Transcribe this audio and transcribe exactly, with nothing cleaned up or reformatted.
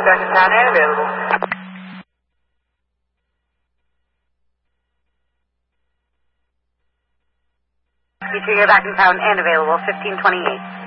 back in town and available. You two, you're back in town and available, fifteen twenty-eight.